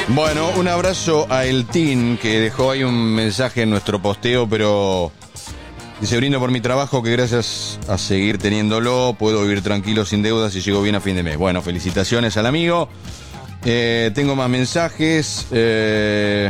Bueno, un abrazo a El Tin, que dejó ahí un mensaje en nuestro posteo, pero dice: brindo por mi trabajo, que gracias a seguir teniéndolo puedo vivir tranquilo, sin deudas y llego bien a fin de mes. Bueno, felicitaciones al amigo. Tengo más mensajes. ¿Qué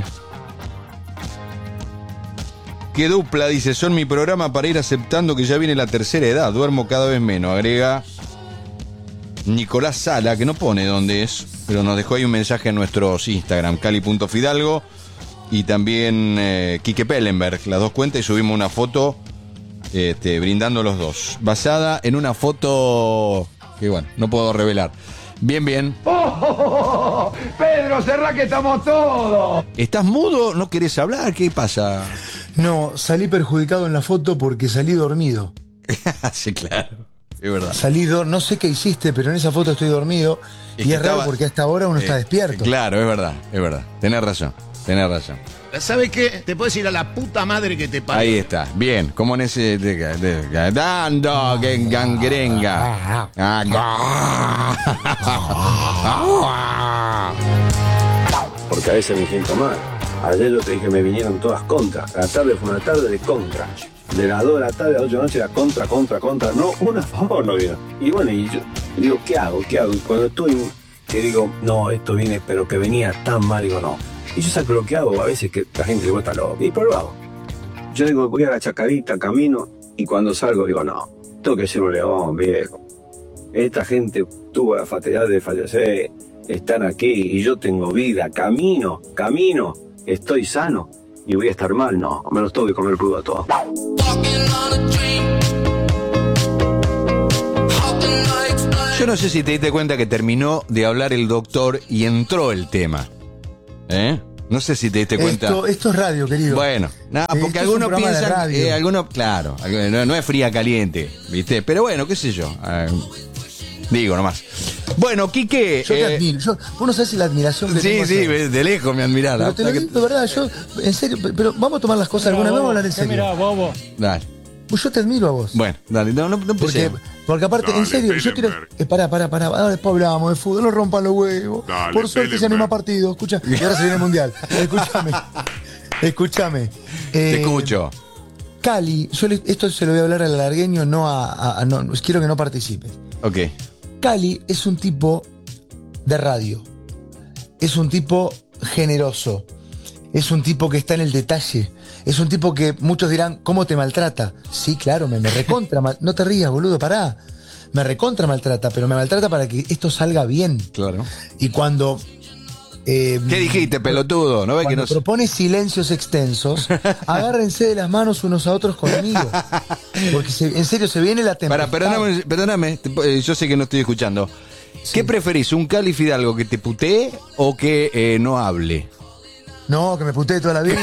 dupla? Dice: son mi programa para ir aceptando que ya viene la tercera edad, duermo cada vez menos. Agrega Nicolás Sala, que no pone dónde es, pero nos dejó ahí un mensaje en nuestros Instagram, cali.fidalgo, y también Quique Pellenberg, las dos cuentas, y subimos una foto brindando los dos, basada en una foto que, bueno, no puedo revelar. Bien. ¡Oh! Pedro, cerrá que estamos todos. ¿Estás mudo? ¿No querés hablar? ¿Qué pasa? No, salí perjudicado en la foto porque salí dormido. Sí, claro. Es verdad. No sé qué hiciste, pero en esa foto estoy dormido. Y es raro porque hasta ahora uno está despierto. Claro, es verdad. Tenés razón. ¿Sabes qué? Te puedes ir a la puta madre que te parió. Ahí está, bien, como en ese dando gangrenga. Porque a veces me siento mal. Ayer yo te dije, me vinieron todas contra. La tarde fue una tarde de contra. De las 2 de la tarde a las 8 de la noche era contra. No, una favor no vino. Y bueno, y yo digo, ¿qué hago? Y cuando estoy, que digo, no, esto viene, pero que venía tan mal, digo, no. Y yo saco lo que hago, a veces que la gente digo, está loco. Y pero lo hago. Yo digo, voy a la chacarita, camino, y cuando salgo digo, no, tengo que ser un león, viejo. Esta gente tuvo la fatalidad de fallecer, están aquí, y yo tengo vida, camino, estoy sano, y voy a estar mal, no, me los tengo que comer crudo a todos. Yo no sé si te diste cuenta que terminó de hablar el doctor y entró el tema. No sé si te diste cuenta. Esto es radio, querido. Bueno, nada, porque algunos piensan, claro, no es fría caliente, ¿viste? Pero bueno, qué sé yo. Digo nomás. Bueno, Quique. Yo te admiro. Vos no sabés la admiración que tengo. Sí, de lejos me admirás. Pero te lo digo de verdad, yo, en serio, pero vamos a tomar las cosas alguna vez, vamos a hablar en serio. Mirá, bobo. Dale. Pues yo te admiro a vos. Bueno, dale, no porque aparte, Dale, en serio, yo quiero. Pará. Ahora después hablamos de fútbol, no rompan los huevos. Dale, Por suerte se anima partido. Escucha, y ahora se viene el mundial. Escúchame. Te escucho. Cali, esto se lo voy a hablar al largueño, no, quiero que no participes. Ok. Cali es un tipo de radio. Es un tipo generoso. Es un tipo que está en el detalle. Es un tipo que muchos dirán, ¿cómo te maltrata? Sí, claro, me recontra no te rías, boludo, pará. Me recontra maltrata, pero me maltrata para que esto salga bien. Claro. Y cuando... ¿Qué dijiste, pelotudo? ¿No ves que cuando propone silencios extensos, agárrense de las manos unos a otros conmigo. Porque en serio se viene la tempestad. Perdóname, yo sé que no estoy escuchando. Sí. ¿Qué preferís, un Cali Fidalgo que te putee o que no hable? No, que me putee toda la vida.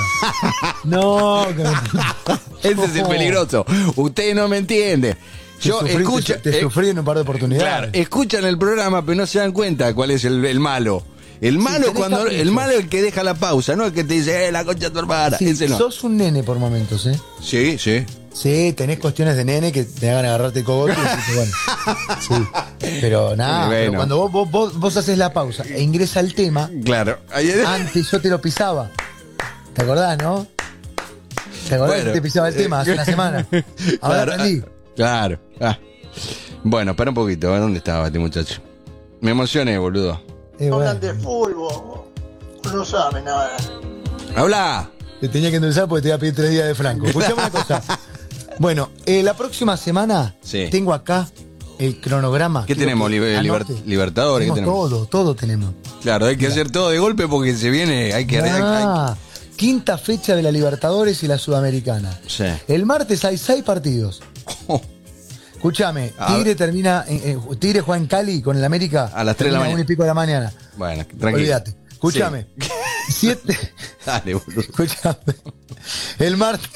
No, que me Ese es el peligroso. Usted no me entiende. Yo escucho. Te sufrí en un par de oportunidades. Claro, escuchan el programa, pero no se dan cuenta cuál es el malo. El malo el malo es el que deja la pausa, no el que te dice, la concha de tu hermana. Sí, ese no. Sos un nene por momentos, ¿eh? Sí. Sí, tenés cuestiones de nene que te hagan agarrarte el cogote y decís, bueno. Sí. Pero nada, bueno. Pero cuando vos haces la pausa e ingresa el tema, claro. Antes yo te lo pisaba. ¿Te acordás, no? ¿Te acordás que te pisaba el tema hace una semana? Ahora aprendí. Claro. Bueno, espera un poquito, ¿dónde estaba este muchacho? Me emocioné, boludo. Hablan de fútbol, no saben nada. ¡Habla! Te tenía que endulzar porque te iba a pedir 3 días de franco. Escuchame una cosa. Bueno, la próxima semana tengo acá el cronograma. ¿Qué tenemos? Libertadores. Tenemos ¿qué tenemos? Todo tenemos. Claro, hay que hacer todo de golpe porque se viene, hay que... Quinta fecha de la Libertadores y la Sudamericana. Sí. El martes hay 6 partidos. Escúchame, Tigre termina, Tigre juega en Cali con el América a las 3 de la mañana. 1 y pico de la mañana. Bueno, tranquilo. Olvídate. Escúchame. 7. Dale, boludo. Escúchame. El martes.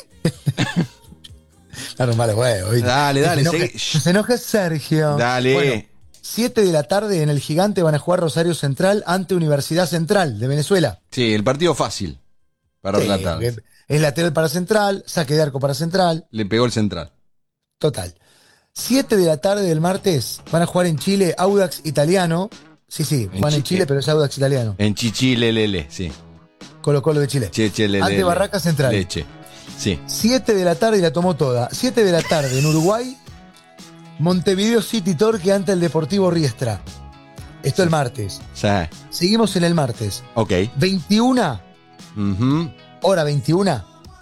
Claro, malo, güey. Dale. Se enoja Sergio. Dale. Bueno, 7 de la tarde en el Gigante van a jugar Rosario Central ante Universidad Central de Venezuela. Sí, el partido fácil para relatar. Es lateral para Central, saque de arco para Central. Le pegó el Central. Total. 7 de la tarde del martes van a jugar en Chile Audax Italiano Sí, juegan en Chile, pero es Audax Italiano. En Chichilelele, sí. Colo Colo de Chile. Chechelelele. Ante Barraca Central. Leche. Sí. 7 de la tarde y la tomó toda. 7 de la tarde en Uruguay. Montevideo City Torque ante el Deportivo Riestra. Esto el martes. Sí. Seguimos en el martes. Ok. 21, Ujú. hora 21,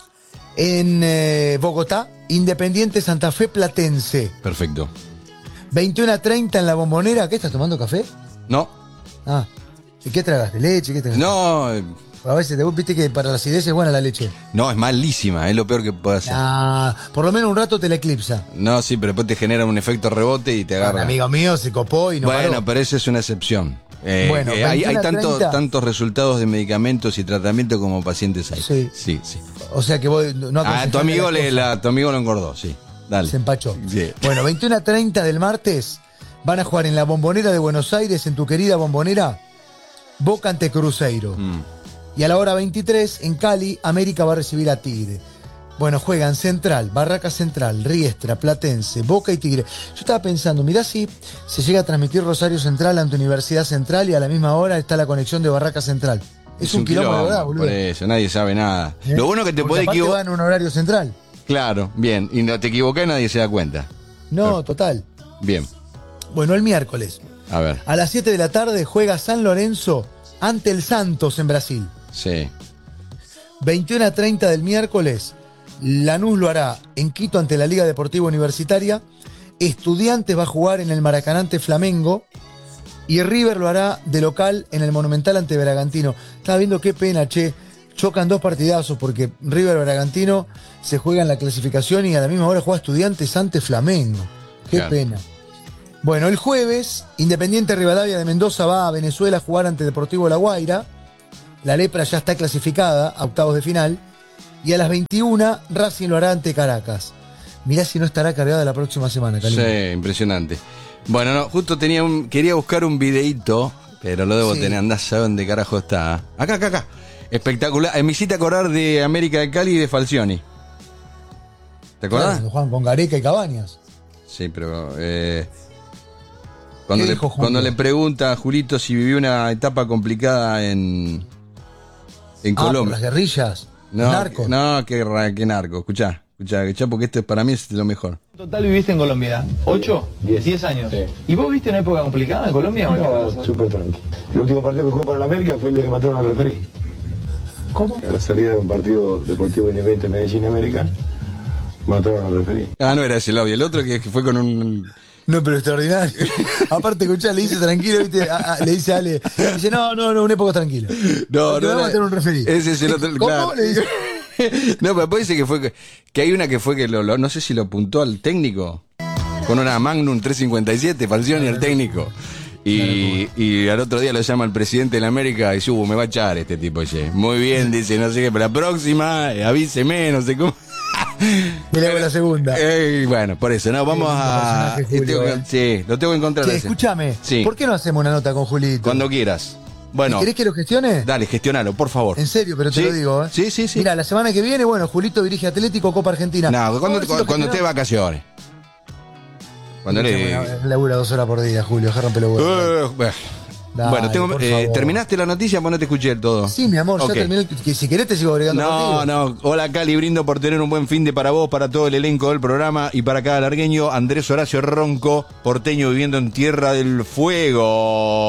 en Bogotá, Independiente Santa Fe Platense. Perfecto. 21:30 en La Bombonera. ¿Qué estás tomando café? No. Ah. ¿Y qué tragaste? ¿Leche? ¿Qué tragaste? No. A veces viste que para la acidez es buena la leche. No, es malísima. Es lo peor que puede hacer. Ah, por lo menos un rato te la eclipsa. No, sí, pero después te genera un efecto rebote y te Un agarra. amigo mío se copó y no Bueno, paró. pero esa es una excepción. Bueno, hay 21:30. tantos resultados de medicamentos y tratamientos como pacientes hay. Sí. Sí, sí. O sea que vos no Tu amigo, aconsejás tu amigo lo engordó, sí. Dale. se empachó. Sí. Bueno, 21:30 del martes van a jugar en la Bombonera de Buenos Aires, en tu querida Bombonera, Boca ante Cruzeiro. Y a la hora 23, en Cali, América va a recibir a Tigre. Bueno, juegan Central, Barraca Central, Riestra, Platense, Boca y Tigre. Yo estaba pensando, mirá si se llega a transmitir Rosario Central ante Universidad Central y a la misma hora está la conexión de Barraca Central. Es un quilombo de verdad, boludo. Por eso, nadie sabe nada. ¿Eh? Lo bueno que te Porque puede aparte equivocar. van en un horario central. Claro, bien. Y no te equivocás y nadie se da cuenta. No, total. Bien. Bueno, el miércoles, A ver. a las 7 de la tarde, juega San Lorenzo ante el Santos en Brasil. Sí. 21:30 del miércoles, Lanús lo hará en Quito ante la Liga Deportiva Universitaria. Estudiantes va a jugar en el Maracaná ante Flamengo. Y River lo hará de local en el Monumental ante Bragantino. Estaba viendo qué pena, che. Chocan dos partidazos porque River Bragantino se juega en la clasificación y a la misma hora juega Estudiantes ante Flamengo. Qué Claro. pena. Bueno, el jueves, Independiente Rivadavia de Mendoza va a Venezuela a jugar ante Deportivo La Guaira. La Lepra ya está clasificada a octavos de final. Y a las 21, Racing lo hará ante Caracas. Mirá si no estará cargada la próxima semana, Calino. Sí, impresionante. Bueno, no, justo quería buscar un videíto, pero lo debo Sí. tener. Andá a saber dónde carajo está. Acá. Espectacular. Me hiciste acordar de América de Cali y de Falcioni. ¿Te Claro, acordás? cuando juegan con Gareca y Cabañas. Sí, pero ¿Qué dijo Julio? cuando le pregunta a Julito si vivió una etapa complicada en Por Colombia. las guerrillas. No, Narcos. no, qué narco. Escuchá, porque esto para mí es lo mejor. Total viviste en Colombia, ¿8? 10 años. Sí. ¿Y vos viste una época complicada en Colombia? No, súper tranquilo. El último partido que jugué para la América fue el día que mataron al referí. ¿Cómo? A la salida de un partido deportivo independiente Medellín América, mataron al referí. Ah, no era ese lobby, el otro que fue con un... No, pero extraordinario. Aparte, escuchá, le dice tranquilo, ¿viste? Le dice a Ale. Dice, no, una época tranquila. No, Porque vamos a tener un referí. Ese es el otro, ¿Cómo? claro. Le dice. No, pero después dice que hay una que fue que no sé si lo apuntó al técnico con una Magnum 357, Falcioni el técnico. Y al otro día lo llama el presidente de la América y dice, me va a echar este tipo. Dice, muy bien, dice, no sé qué, pero la próxima, avíseme, no sé cómo. Y le hago la segunda. Bueno, por eso, no, vamos Qué lindo a... personaje, Julio, Sí, lo tengo que encontrar. Che, ese. escúchame. Sí. ¿Por qué no hacemos una nota con Julito? Cuando quieras. Bueno, ¿Querés que lo gestione? dale, gestionalo, por favor. En serio, pero te Sí, lo digo, ¿eh? Sí. Mira, la semana que viene, bueno, Julito dirige Atlético Copa Argentina. No, Vamos a ver si lo cuando esté de gestionamos. vacaciones. Cuando le... Labura 2 horas por día, Julio, que rompe los huevos. Dale, Bueno, por favor. ¿terminaste la noticia? Pues no te escuché del todo. Sí, mi amor, Ok. ya terminé. Que si querés te sigo agregando No, contigo. no. Hola, Cali, brindo por tener un buen fin de para vos, para todo el elenco del programa y para cada largueño. Andrés Horacio Ronco, porteño viviendo en Tierra del Fuego.